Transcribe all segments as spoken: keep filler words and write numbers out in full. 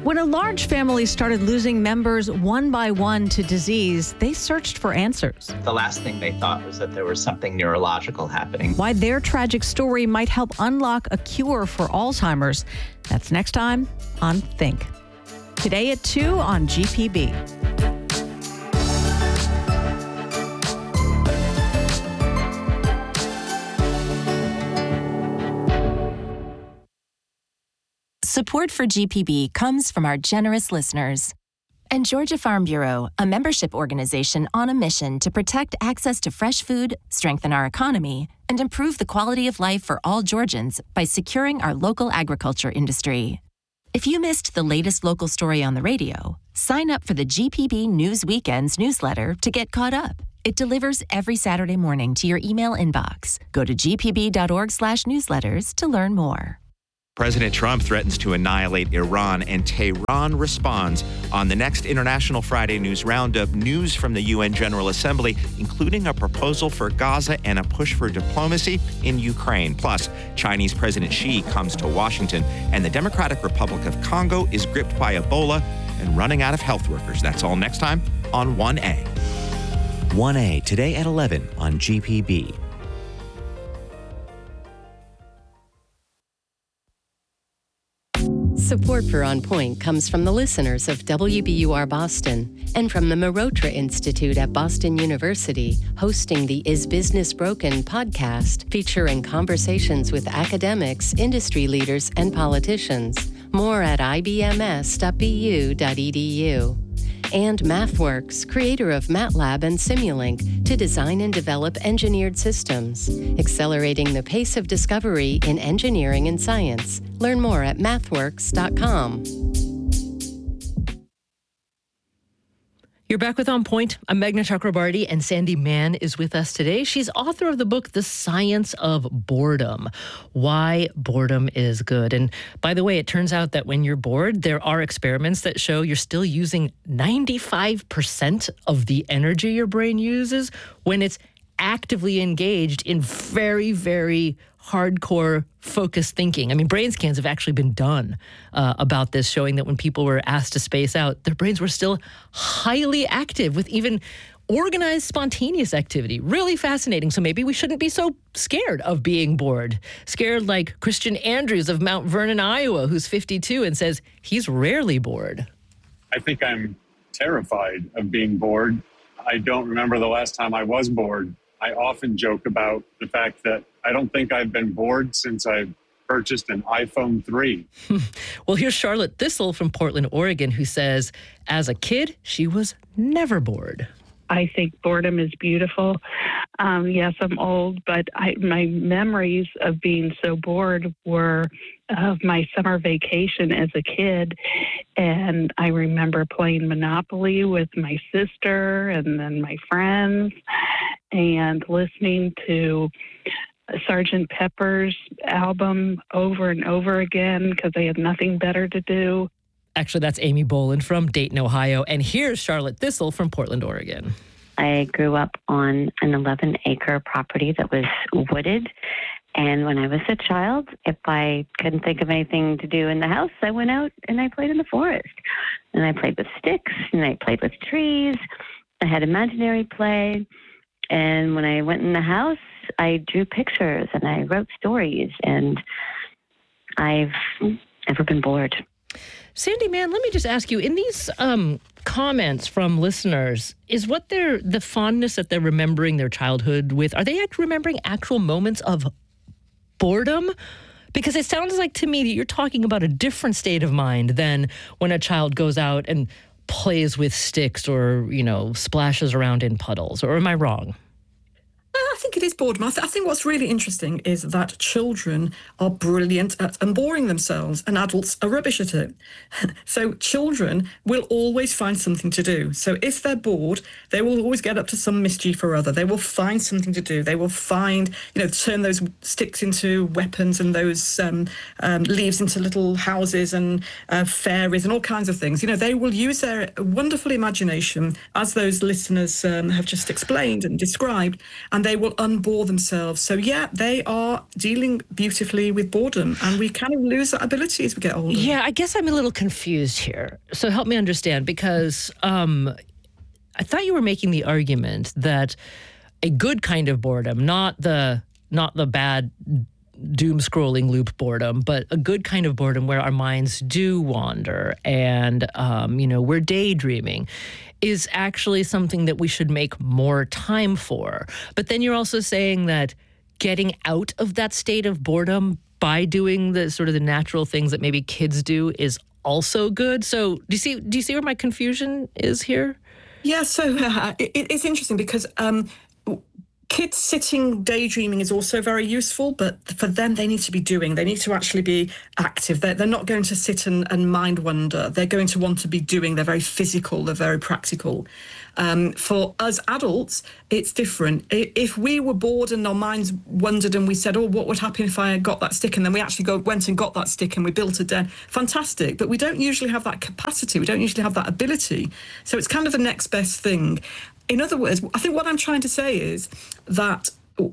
When a large family started losing members one by one to disease, they searched for answers. The last thing they thought was that there was something neurological happening. Why their tragic story might help unlock a cure for Alzheimer's. That's next time on Think. Today at two on G P B. Support for G P B comes from our generous listeners. And Georgia Farm Bureau, a membership organization on a mission to protect access to fresh food, strengthen our economy, and improve the quality of life for all Georgians by securing our local agriculture industry. If you missed the latest local story on the radio, sign up for the G P B News Weekends newsletter to get caught up. It delivers every Saturday morning to your email inbox. Go to g p b dot org slash newsletters to learn more. President Trump threatens to annihilate Iran, and Tehran responds. On the next International Friday News Roundup, news from the U N General Assembly, including a proposal for Gaza and a push for diplomacy in Ukraine. Plus, Chinese President Xi comes to Washington, and the Democratic Republic of Congo is gripped by Ebola and running out of health workers. That's all next time on one A. one A, today at eleven on G P B. Support for On Point comes from the listeners of W B U R Boston and from the Marotra Institute at Boston University, hosting the Is Business Broken podcast, featuring conversations with academics, industry leaders, and politicians. More at i b m s dot b u dot e d u. And MathWorks, creator of MATLAB and Simulink, to design and develop engineered systems, accelerating the pace of discovery in engineering and science. Learn more at mathworks dot com. You're back with On Point. I'm Meghna Chakrabarty, and Sandy Mann is with us today. She's author of the book, The Science of Boredom, Why Boredom is Good. And by the way, it turns out that when you're bored, there are experiments that show you're still using ninety-five percent of the energy your brain uses when it's actively engaged in very, very hardcore focused thinking. I mean, brain scans have actually been done uh, about this, showing that when people were asked to space out, their brains were still highly active with even organized, spontaneous activity. Really fascinating. So maybe we shouldn't be so scared of being bored. Scared like Christian Andrews of Mount Vernon, Iowa, who's fifty-two and says he's rarely bored. I think I'm terrified of being bored. I don't remember the last time I was bored. I often joke about the fact that I don't think I've been bored since I purchased an iPhone three. Well, here's Charlotte Thistle from Portland, Oregon, who says, as a kid, she was never bored. I think boredom is beautiful. Um, yes, I'm old, but I, my memories of being so bored were of my summer vacation as a kid. And I remember playing Monopoly with my sister and then my friends and listening to Sergeant Pepper's album over and over again because I had nothing better to do. Actually, that's Amy Boland from Dayton, Ohio. And here's Charlotte Thistle from Portland, Oregon. I grew up on an eleven-acre property that was wooded. And when I was a child, if I couldn't think of anything to do in the house, I went out and I played in the forest. And I played with sticks and I played with trees. I had imaginary play. And when I went in the house, I drew pictures and I wrote stories. And I've never been bored. Sandy Mann, let me just ask you, in these um, comments from listeners, is what they're, the fondness that they're remembering their childhood with, are they act- remembering actual moments of boredom? Because it sounds like to me that you're talking about a different state of mind than when a child goes out and plays with sticks or, you know, splashes around in puddles. Or am I wrong? I think it is boredom. I, th- I think what's really interesting is that children are brilliant at and boring themselves, and adults are rubbish at it. So children will always find something to do. So if they're bored, they will always get up to some mischief or other. They will find something to do. They will find, you know, turn those sticks into weapons and those um, um, leaves into little houses and uh, fairies and all kinds of things. You know, they will use their wonderful imagination, as those listeners um, have just explained and described, and they will will unbore themselves. So yeah, they are dealing beautifully with boredom, and we kind of lose that ability as we get older. Yeah, I guess I'm a little confused here. So help me understand, because um, I thought you were making the argument that a good kind of boredom, not the not the bad doom scrolling loop boredom, but a good kind of boredom where our minds do wander and, um, you know, we're daydreaming, is actually something that we should make more time for. But then you're also saying that getting out of that state of boredom by doing the sort of the natural things that maybe kids do is also good. So do you see, do you see where my confusion is here? Yeah, so uh, it, it's interesting because um, kids sitting daydreaming is also very useful, but for them, they need to be doing. They need to actually be active. They're, they're not going to sit and, and mind wander. They're going to want to be doing. They're very physical. They're very practical. Um, for us adults, it's different. If we were bored and our minds wandered and we said, oh, what would happen if I got that stick? And then we actually go went and got that stick and we built a den. Fantastic. But we don't usually have that capacity. We don't usually have that ability. So it's kind of the next best thing. In other words, I think what I'm trying to say is that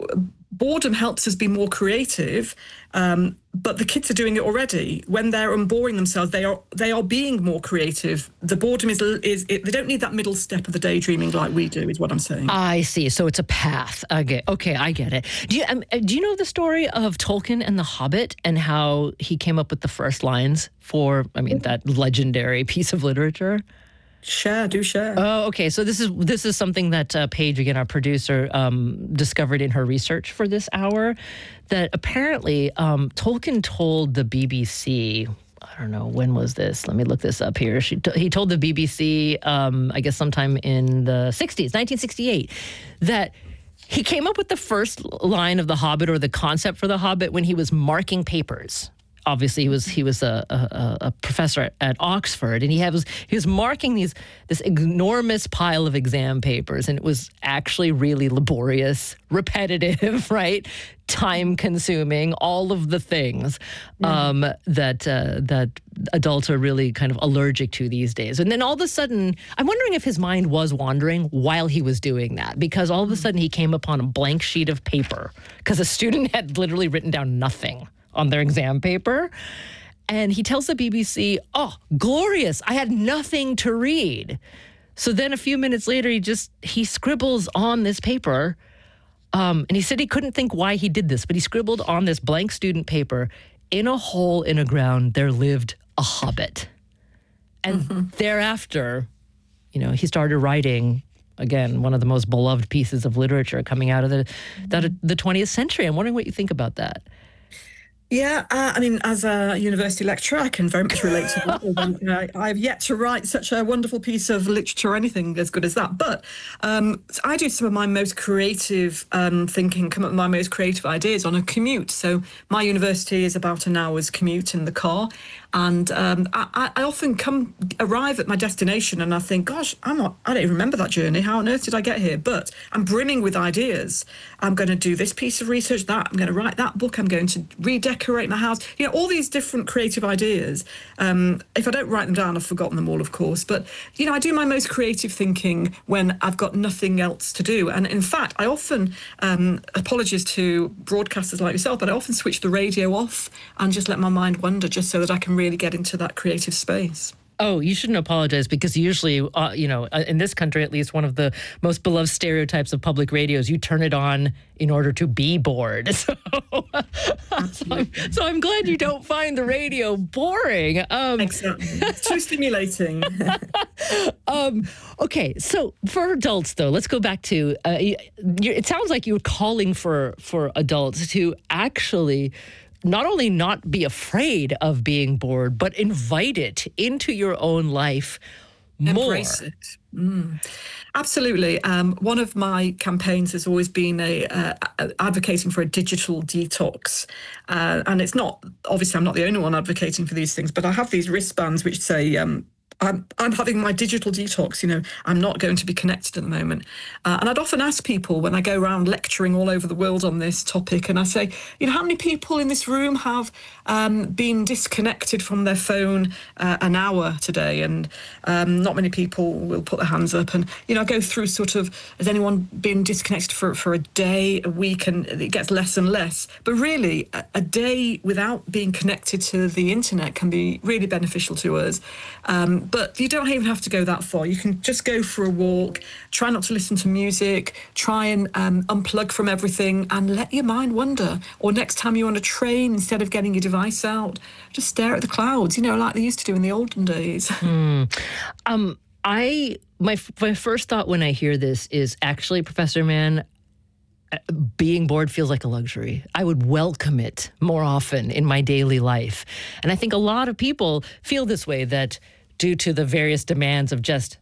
boredom helps us be more creative, um, but the kids are doing it already. When they're unboring themselves, they are they are being more creative. The boredom is is it, they don't need that middle step of the daydreaming like we do, is what I'm saying. I see. So it's a path. I get. Okay, I get it. Do you um, do you know the story of Tolkien and the Hobbit and how he came up with the first lines for, I mean, that legendary piece of literature? Share, do share. Oh, okay. So this is this is something that uh, Paige, again, our producer, um, discovered in her research for this hour, that apparently um, Tolkien told the B B C, I don't know, when was this? Let me look this up here. She t- he told the B B C, um, I guess sometime in the sixties, nineteen sixty-eight, that he came up with the first line of The Hobbit, or the concept for The Hobbit, when he was marking papers. Obviously, he was he was a, a, a professor at, at Oxford, and he had, was he was marking these this enormous pile of exam papers, and it was actually really laborious, repetitive, right, time-consuming, all of the things yeah. um, that uh, that adults are really kind of allergic to these days. And then all of a sudden, I'm wondering if his mind was wandering while he was doing that, because all of a sudden he came upon a blank sheet of paper because a student had literally written down nothing on their exam paper. And he tells the B B C, oh, glorious, I had nothing to read. So then a few minutes later, he just, he scribbles on this paper. Um, and he said he couldn't think why he did this, but he scribbled on this blank student paper, in a hole in a ground, there lived a hobbit. And mm-hmm. thereafter, you know, he started writing, again, one of the most beloved pieces of literature coming out of the, that, the twentieth century. I'm wondering what you think about that. Yeah, uh, I mean, as a university lecturer, I can very much relate to that. Although, uh, I've yet to write such a wonderful piece of literature or anything as good as that. But um, I do some of my most creative um, thinking, come up with my most creative ideas on a commute. So my university is about an hour's commute in the car. And um, I, I often come arrive at my destination and I think, gosh, I'm not, I don't even remember that journey. How on earth did I get here? But I'm brimming with ideas. I'm going to do this piece of research, that. I'm going to write that book. I'm going to redecorate my house. You know, all these different creative ideas. Um, if I don't write them down, I've forgotten them all, of course. But, you know, I do my most creative thinking when I've got nothing else to do. And in fact, I often, um, apologies to broadcasters like yourself, but I often switch the radio off and just let my mind wander just so that I can really get into that creative space. Oh, you shouldn't apologize, because usually, uh, you know, in this country, at least, one of the most beloved stereotypes of public radio is you turn it on in order to be bored. So, so, I'm, so I'm glad you don't find the radio boring. Um, exactly. It's too stimulating. um, okay, so for adults, though, let's go back to, uh, you, it sounds like you're calling for for adults to actually not only not be afraid of being bored, but invite it into your own life more. Embrace it. Mm. Absolutely. Um, one of my campaigns has always been a uh, advocating for a digital detox. Uh, and it's not, obviously I'm not the only one advocating for these things, but I have these wristbands which say, um, I'm, I'm having my digital detox, you know, I'm not going to be connected at the moment. Uh, and I'd often ask people when I go around lecturing all over the world on this topic, and I say, you know, how many people in this room have um, been disconnected from their phone uh, an hour today? And um, not many people will put their hands up. And, you know, I go through sort of, has anyone been disconnected for, for a day, a week, and it gets less and less. But really, a, a day without being connected to the internet can be really beneficial to us. Um, but you don't even have to go that far. You can just go for a walk, try not to listen to music, try and um, unplug from everything and let your mind wander. Or next time you're on a train, instead of getting your device out, just stare at the clouds, you know, like they used to do in the olden days. Mm. Um, I my my first thought when I hear this is actually, Professor Mann, being bored feels like a luxury. I would welcome it more often in my daily life. And I think a lot of people feel this way, that due to the various demands of just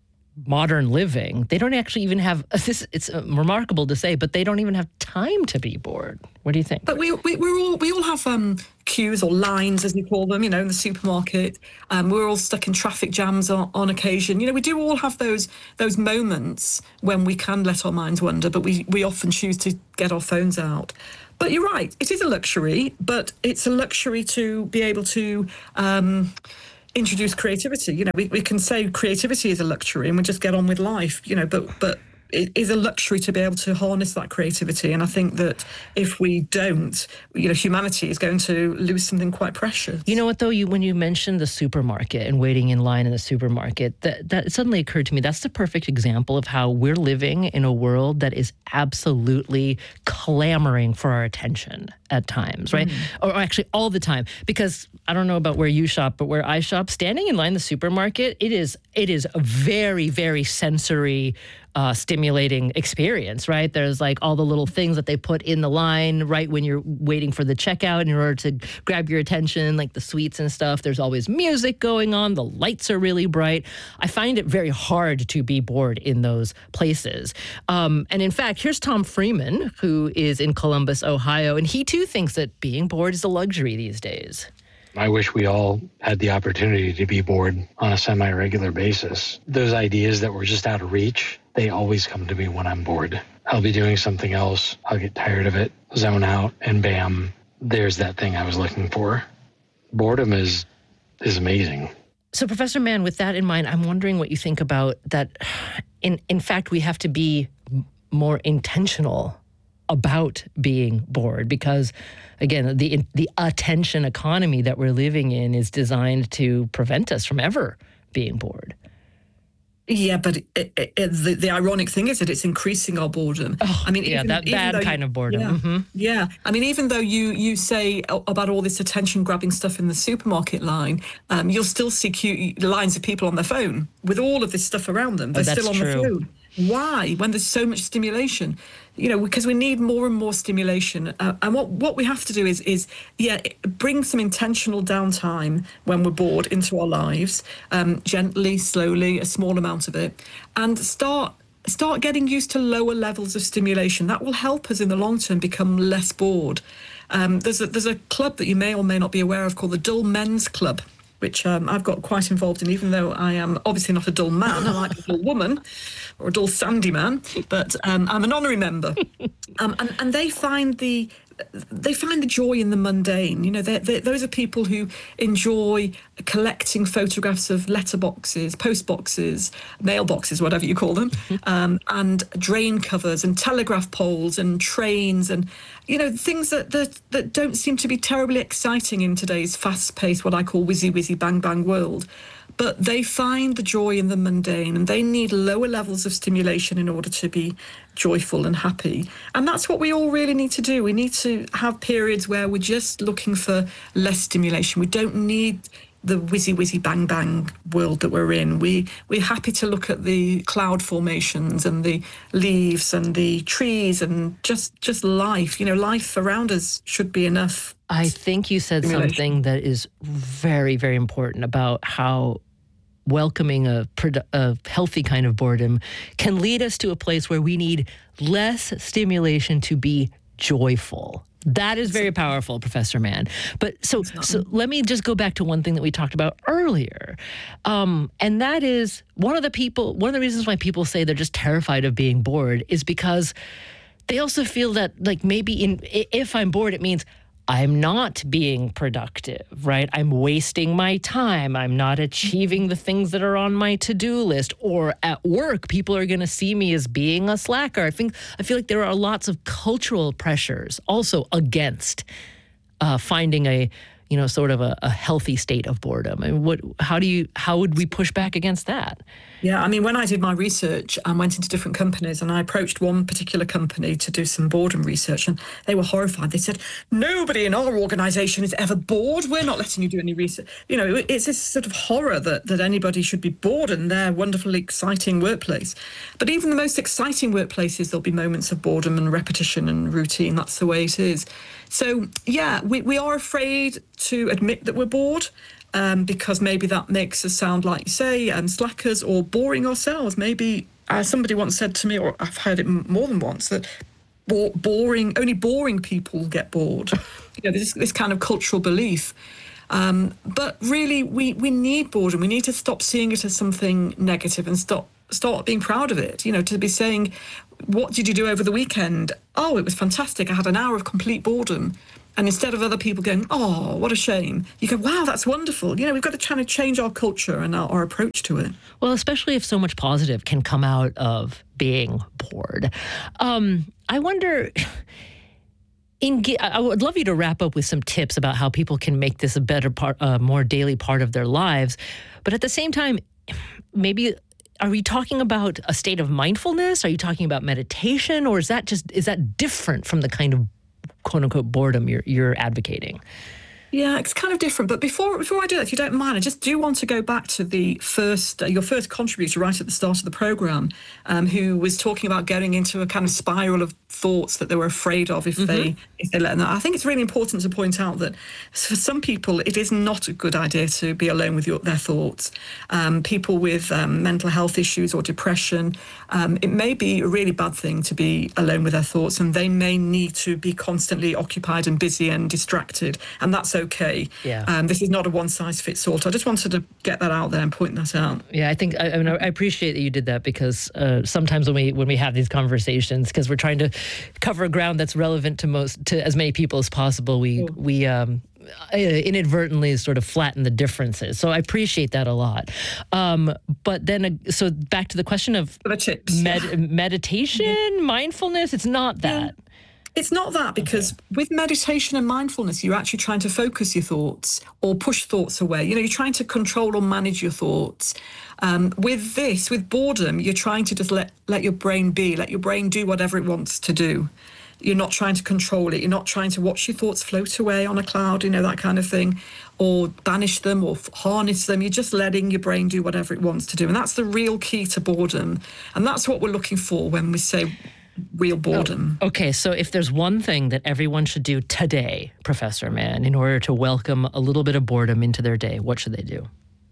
modern living, they don't actually even have this. It's remarkable to say, but they don't even have time to be bored. What do you think? But we we we're all we all have um, queues or lines, as you call them, you know, in the supermarket. Um, we're all stuck in traffic jams on, on occasion. You know, we do all have those those moments when we can let our minds wander, but we we often choose to get our phones out. But you're right, it is a luxury, but it's a luxury to be able to Um, introduce creativity. You know, we, we can say creativity is a luxury and we just get on with life, you know, but but it is a luxury to be able to harness that creativity. And I think that if we don't, you know, humanity is going to lose something quite precious. You know what, though, you when you mentioned the supermarket and waiting in line in the supermarket, that, that suddenly occurred to me, that's the perfect example of how we're living in a world that is absolutely clamoring for our attention at times, right? Mm. Or actually all the time. Because I don't know about where you shop, but where I shop, standing in line in the supermarket, it is it is a very, very sensory Uh, stimulating experience, right? There's like all the little things that they put in the line right when you're waiting for the checkout in order to grab your attention, like the sweets and stuff. There's always music going on. The lights are really bright. I find it very hard to be bored in those places. Um, and in fact, here's Tom Freeman, who is in Columbus, Ohio, and he too thinks that being bored is a luxury these days. I wish we all had the opportunity to be bored on a semi-regular basis. Those ideas that were just out of reach, they always come to me when I'm bored. I'll be doing something else, I'll get tired of it, zone out, and bam, there's that thing I was looking for. Boredom is is amazing. So, Professor Mann, with that in mind, I'm wondering what you think about that. In in fact, we have to be more intentional about being bored because, again, the the attention economy that we're living in is designed to prevent us from ever being bored. Yeah, but it, it, it, the, the ironic thing is that it's increasing our boredom. Oh, I mean, yeah, even, that even bad kind you, of boredom. Yeah, mm-hmm. yeah, I mean, even though you you say about all this attention-grabbing stuff in the supermarket line, um, you'll still see cute lines of people on their phone with all of this stuff around them. They're oh, still on true. the phone. Why? When there's so much stimulation, you know, because we need more and more stimulation. Uh, and what, what we have to do is, is, yeah, bring some intentional downtime when we're bored into our lives, um, gently, slowly, a small amount of it, and start start getting used to lower levels of stimulation. That will help us in the long term become less bored. Um, there's a, there's a club that you may or may not be aware of called the Dull Men's Club, which um, I've got quite involved in, even though I am obviously not a dull man. I like a dull woman or a dull sandy man, but um, I'm an honorary member. Um, and, and they find the they find the joy in the mundane. You know, they're, they're, those are people who enjoy collecting photographs of letterboxes, post boxes, mailboxes, whatever you call them, um, and drain covers and telegraph poles and trains and, you know, things that, that, that don't seem to be terribly exciting in today's fast-paced, what I call whizzy-whizzy, bang-bang world. But they find the joy in the mundane, and they need lower levels of stimulation in order to be joyful and happy. And that's what we all really need to do. We need to have periods where we're just looking for less stimulation. We don't need the whizzy, whizzy, bang, bang world that we're in. We, we're happy to look at the cloud formations and the leaves and the trees and just, just life. You know, life around us should be enough. I think you said something that is very, very important about how welcoming a, a healthy kind of boredom can lead us to a place where we need less stimulation to be joyful. That is very powerful, Professor Mann. But so, so let me just go back to one thing that we talked about earlier. Um, and that is one of the people, one of the reasons why people say they're just terrified of being bored is because they also feel that, like, maybe in if I'm bored, it means I'm not being productive, right? I'm wasting my time. I'm not achieving the things that are on my to-do list. Or at work, people are going to see me as being a slacker. I think I feel like there are lots of cultural pressures also against uh, finding a, you know, sort of a, a healthy state of boredom. I mean, what? How do you? How would we push back against that? Yeah, I mean, when I did my research and went into different companies, and I approached one particular company to do some boredom research, and they were horrified. They said, nobody in our organization is ever bored. We're not letting you do any research. You know, it's this sort of horror that, that anybody should be bored in their wonderfully exciting workplace. But even the most exciting workplaces, there'll be moments of boredom and repetition and routine. That's the way it is. So, yeah, we, we are afraid to admit that we're bored. Um, because maybe that makes us sound, like you say, um, slackers or boring ourselves. Maybe uh, somebody once said to me, or I've heard it m- more than once, that bo- boring, only boring people get bored. You know, this this kind of cultural belief. Um, but really, we, we need boredom. We need to stop seeing it as something negative and stop start being proud of it. You know, to be saying, what did you do over the weekend? Oh, it was fantastic. I had an hour of complete boredom. And instead of other people going, oh, what a shame, you go, wow, that's wonderful. You know, we've got to try to change our culture and our, our approach to it. Well, especially if so much positive can come out of being bored. Um, I wonder, in, I would love you to wrap up with some tips about how people can make this a better part, a more daily part of their lives. But at the same time, maybe, are we talking about a state of mindfulness? Are you talking about meditation? Or is that just, is that different from the kind of quote unquote boredom you're you're advocating? Yeah, it's kind of different. But before before I do that, if you don't mind, I just do want to go back to the first, uh, your first contributor right at the start of the programme, um, who was talking about getting into a kind of spiral of thoughts that they were afraid of if mm-hmm. they if they let them. I think it's really important to point out that for some people, it is not a good idea to be alone with your, their thoughts. Um, people with um, mental health issues or depression, um, it may be a really bad thing to be alone with their thoughts, and they may need to be constantly occupied and busy and distracted, and that's okay. Yeah. Um, this is not a one-size-fits-all. So I just wanted to get that out there and point that out. Yeah, I think I, I, mean, I appreciate that you did that, because uh, sometimes when we when we have these conversations, because we're trying to cover ground that's relevant to most to as many people as possible, we mm. we um, inadvertently sort of flatten the differences. So I appreciate that a lot. Um, but then, uh, so back to the question of the chips. Med- meditation, mm-hmm. mindfulness. It's not that. Yeah. It's not that, because okay. with meditation and mindfulness, you're actually trying to focus your thoughts or push thoughts away. You know, you're trying to control or manage your thoughts. Um, with this, with boredom, you're trying to just let, let your brain be, let your brain do whatever it wants to do. You're not trying to control it. You're not trying to watch your thoughts float away on a cloud, you know, that kind of thing, or banish them or harness them. You're just letting your brain do whatever it wants to do. And that's the real key to boredom. And that's what we're looking for when we say real boredom. Oh, okay, so if there's one thing that everyone should do today, Professor Mann, in order to welcome a little bit of boredom into their day, what should they do?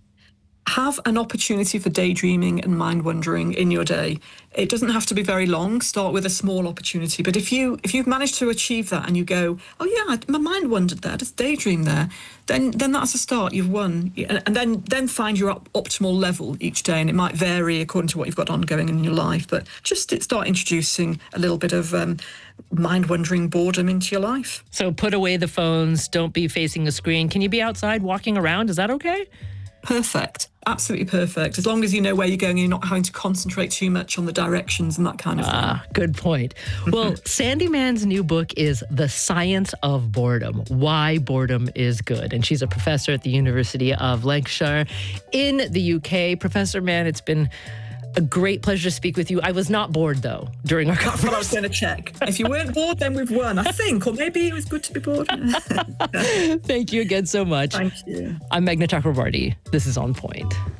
Have an opportunity for daydreaming and mind-wandering in your day. It doesn't have to be very long. Start with a small opportunity. But if, you, if you've managed to achieve that and you go, oh, yeah, my mind wandered there, just daydream there, then then that's a start. You've won. And then, then find your op- optimal level each day. And it might vary according to what you've got ongoing in your life. But just start introducing a little bit of um, mind-wandering boredom into your life. So put away the phones. Don't be facing the screen. Can you be outside walking around? Is that okay? Perfect. Absolutely perfect. As long as you know where you're going and you're not having to concentrate too much on the directions and that kind of thing. Ah, good point. Well, Sandi Mann's new book is The Science of Boredom, Why Boredom is Good. And she's a professor at the University of Lancashire in the U K. Professor Mann, it's been a great pleasure to speak with you. I was not bored, though, during our conversation. That's what I was going to check. If you weren't bored, then we've won, I think. Or maybe it was good to be bored. Thank you again so much. Thank you. I'm Meghna Chakrabarti. This is On Point.